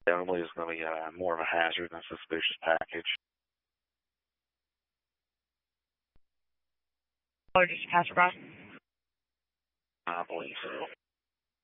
I believe it's going to be more of a hazard than a suspicious package. Or just passerby? I believe so.